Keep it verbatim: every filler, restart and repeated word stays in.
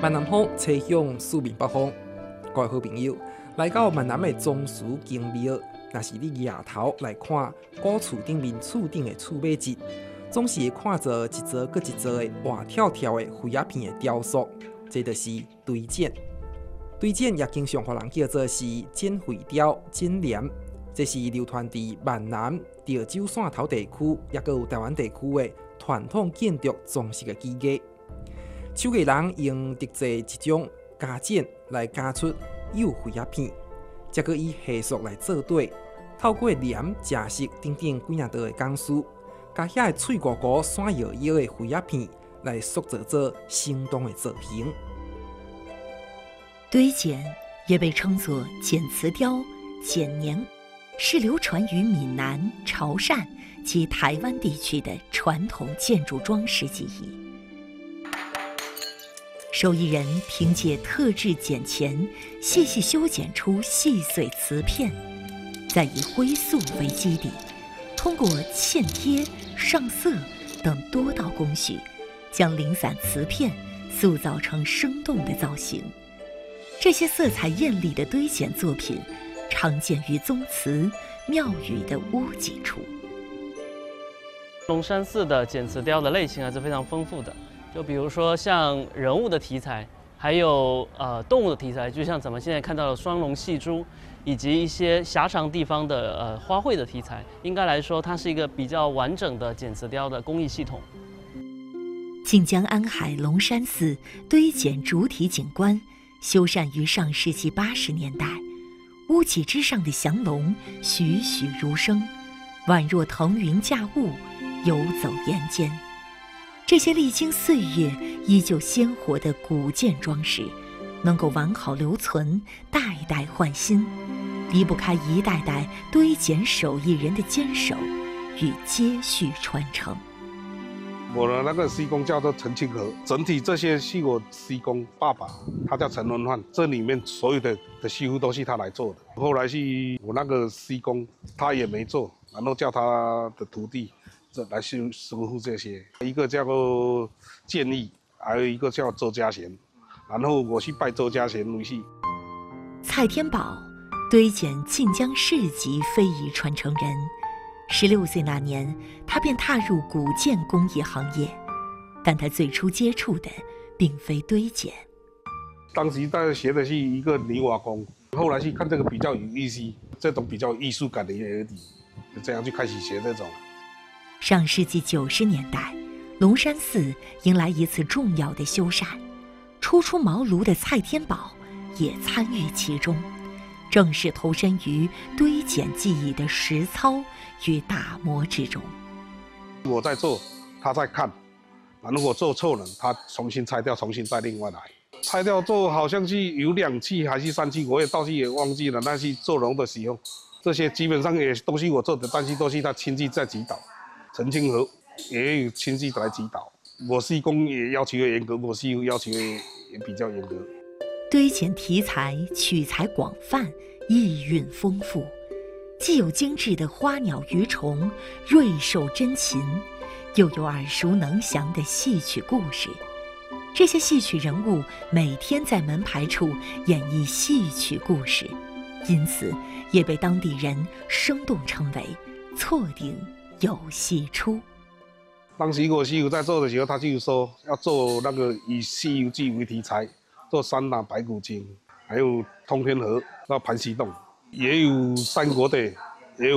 闽南风吹响四面八方，各位好朋友，来到闽南的宗祠景庙，若是你夜头来看古厝顶面厝顶的厝尾节，总是会看着一座搁一座的活跳跳的废鸦片的雕塑，这就是堆剪。堆剪也经常互人叫做是剪废雕、剪黏，这是流传伫闽南、潮州线头地区，也搁有台湾地区的传统建筑装饰的技艺。手艺人用特制一种加剪来加出幼废鸦片，再搁以细塑来做底，透过黏、夹色等等几样道的工序，将遐个脆糊糊、闪耀耀的废鸦片来塑造做生动的造型。 堆剪也被称作剪瓷雕、剪黏，是流传于闽南、潮汕及台湾地区的传统建筑装饰技艺。手艺人凭借特制剪钳，细细修剪出细碎瓷片，再以灰塑为基底，通过嵌贴、上色等多道工序，将零散瓷片塑造成生动的造型。这些色彩艳丽的堆剪作品，常见于宗祠、庙宇的屋脊处。 龙山寺的剪瓷雕的类型还是非常丰富的，就比如说像人物的题材，还有呃动物的题材，就像咱们现在看到的双龙戏珠，以及一些狭长地方的呃花卉的题材。应该来说，它是一个比较完整的剪瓷雕的工艺系统。 晋江安海龙山寺堆剪主体景观修缮于上世纪八十年代，屋脊之上的祥龙栩栩如生，宛若腾云驾雾，游走岩间。这些历经岁月依旧鲜活的古建装饰，能够完好留存，代代换新，离不开一代代堆剪手艺人的坚守与接续传承。 我的那个师公叫做陈清和，整体这些是我师公爸爸，他叫陈文焕，这里面所有的的几乎都是他来做的。后来是我那个师公，他也没做，然后叫他的徒弟这来修修复这些，一个叫做建议，还有一个叫周家贤，然后我去拜周家贤为师。 蔡天宝，堆剪晋江市级非遗传承人。十六岁那年，他便踏入古建工业行业，但他最初接触的并非堆剪。 当时大家学的是一个泥瓦工，后来去看这个比较有意思，这种比较有艺术感的而已，就这样就开始学这种。 上世纪九十年代，龙山寺迎来一次重要的修缮，初出茅庐的蔡天宝也参与其中，正式投身于堆剪技艺的实操与打磨之中。 我在做，他在看，然后我做错了，他重新拆掉，重新再另外来。拆掉做好像是有两期还是三期，我也到时也忘记了。但是做龙的时候，这些基本上也都是我做的，但是都是他亲自在指导。陈清和也有亲自来指导，我师公也要求严格，我师傅要求也比较严格。 堆剪题材取材广泛，意蕴丰富，既有精致的花鸟鱼虫、瑞兽珍禽，又有耳熟能详的戏曲故事。这些戏曲人物每天在门牌处演绎戏曲故事，因此也被当地人生动称为“错顶有戏出”。 当时我师傅在做的时候，他就说要做那个以《西游记》为题材，做三打白骨精，还有通天河到盘溪洞，也有三国的，